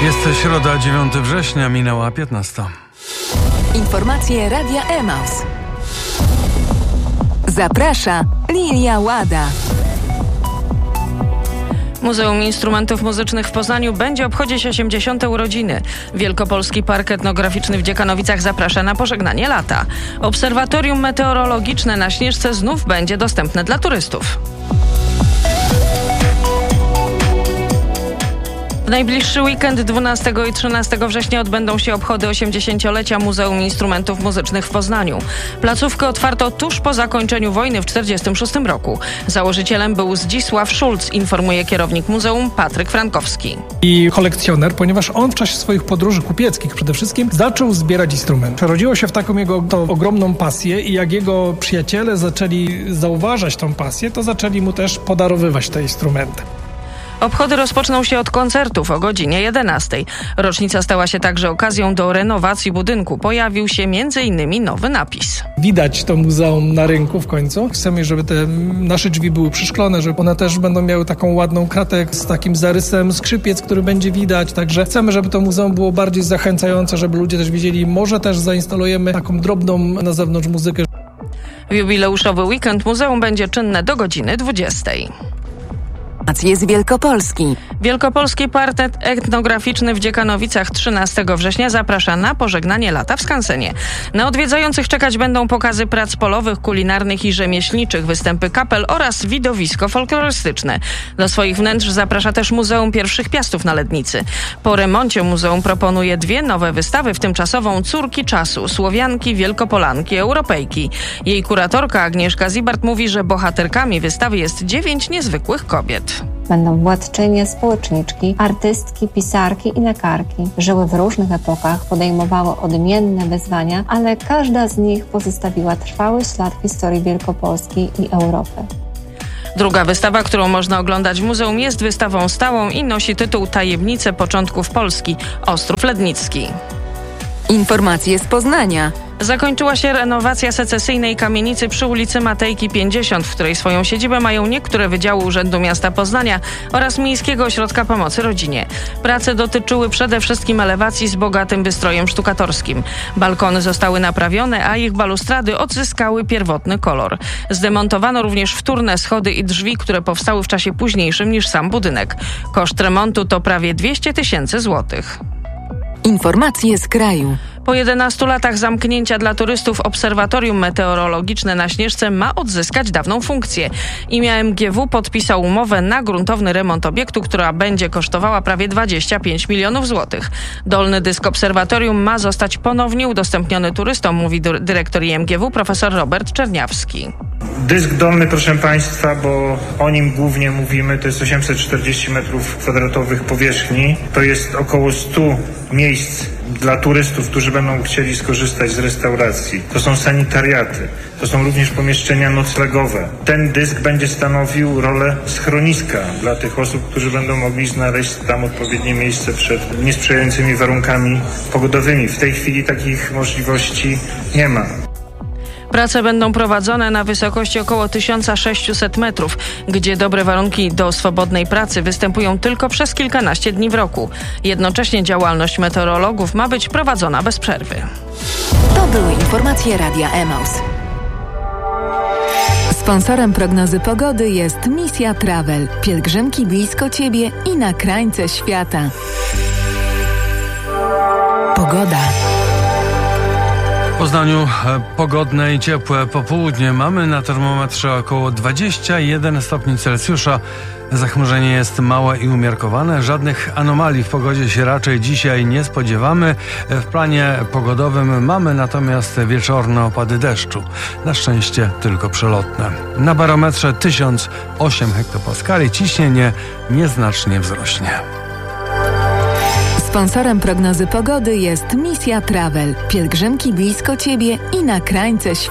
Jest środa, 9 września, minęła 15. Informacje Radia Emaus. Zaprasza Lilia Łada. Muzeum Instrumentów Muzycznych w Poznaniu będzie obchodzić 80. urodziny. Wielkopolski Park Etnograficzny w Dziekanowicach zaprasza na pożegnanie lata. Obserwatorium meteorologiczne na Śnieżce znów będzie dostępne dla turystów. W najbliższy weekend 12 i 13 września odbędą się obchody 80-lecia Muzeum Instrumentów Muzycznych w Poznaniu. Placówkę otwarto tuż po zakończeniu wojny w 1946 roku. Założycielem był Zdzisław Szulc, informuje kierownik muzeum Patryk Frankowski. I kolekcjoner, ponieważ on w czasie swoich podróży kupieckich przede wszystkim zaczął zbierać instrumenty. Przerodziło się w taką jego ogromną pasję i jak jego przyjaciele zaczęli zauważać tą pasję, to zaczęli mu też podarowywać te instrumenty. Obchody rozpoczną się od koncertów o godzinie 11. Rocznica stała się także okazją do renowacji budynku. Pojawił się m.in. nowy napis. Widać to muzeum na rynku w końcu. Chcemy, żeby te nasze drzwi były przyszklone, żeby one też będą miały taką ładną kratę z takim zarysem skrzypiec, który będzie widać. Także chcemy, żeby to muzeum było bardziej zachęcające, żeby ludzie też widzieli. Może też zainstalujemy taką drobną na zewnątrz muzykę. W jubileuszowy weekend muzeum będzie czynne do godziny 20. Z Wielkopolski. Wielkopolski Park Etnograficzny w Dziekanowicach 13 września zaprasza na pożegnanie lata w skansenie. Na odwiedzających czekać będą pokazy prac polowych, kulinarnych i rzemieślniczych, występy kapel oraz widowisko folklorystyczne. Do swoich wnętrz zaprasza też Muzeum Pierwszych Piastów na Lednicy. Po remoncie muzeum proponuje 2 nowe wystawy, w tym czasową Córki Czasu, Słowianki, Wielkopolanki, Europejki. Jej kuratorka Agnieszka Zibart mówi, że bohaterkami wystawy jest 9 niezwykłych kobiet. Będą władczynie, społeczniczki, artystki, pisarki i lekarki. Żyły w różnych epokach, podejmowały odmienne wyzwania, ale każda z nich pozostawiła trwały ślad w historii Wielkopolski i Europy. Druga wystawa, którą można oglądać w muzeum, jest wystawą stałą i nosi tytuł Tajemnice początków Polski. Ostrów Lednicki. Informacje z Poznania. Zakończyła się renowacja secesyjnej kamienicy przy ulicy Matejki 50, w której swoją siedzibę mają niektóre wydziały Urzędu Miasta Poznania oraz Miejskiego Ośrodka Pomocy Rodzinie. Prace dotyczyły przede wszystkim elewacji z bogatym wystrojem sztukatorskim. Balkony zostały naprawione, a ich balustrady odzyskały pierwotny kolor. Zdemontowano również wtórne schody i drzwi, które powstały w czasie późniejszym niż sam budynek. Koszt remontu to prawie 200 000 złotych. Informacje z kraju. Po 11 latach zamknięcia dla turystów Obserwatorium Meteorologiczne na Śnieżce ma odzyskać dawną funkcję. Imię MGW podpisał umowę na gruntowny remont obiektu, która będzie kosztowała prawie 25 milionów złotych. Dolny dysk obserwatorium ma zostać ponownie udostępniony turystom, mówi dyrektor IMGW profesor Robert Czerniawski. Dysk dolny, proszę Państwa, bo o nim głównie mówimy, to jest 840 m2 powierzchni. To jest około 100 miejsc dla turystów, którzy będą chcieli skorzystać z restauracji. To są sanitariaty, to są również pomieszczenia noclegowe. Ten dysk będzie stanowił rolę schroniska dla tych osób, którzy będą mogli znaleźć tam odpowiednie miejsce przed niesprzyjającymi warunkami pogodowymi. W tej chwili takich możliwości nie ma. Prace będą prowadzone na wysokości około 1600 metrów, gdzie dobre warunki do swobodnej pracy występują tylko przez kilkanaście dni w roku. Jednocześnie działalność meteorologów ma być prowadzona bez przerwy. To były informacje Radia Emaus. Sponsorem prognozy pogody jest Misja Travel. Pielgrzymki blisko Ciebie i na krańce świata. Pogoda. W Poznaniu pogodne i ciepłe popołudnie. Mamy na termometrze około 21 stopni Celsjusza. Zachmurzenie jest małe i umiarkowane. Żadnych anomalii w pogodzie się raczej dzisiaj nie spodziewamy. W planie pogodowym mamy natomiast wieczorne opady deszczu. Na szczęście tylko przelotne. Na barometrze 1008 hektopaskali. Ciśnienie nieznacznie wzrośnie. Sponsorem prognozy pogody jest Misja Travel. Pielgrzymki blisko Ciebie i na krańce świata.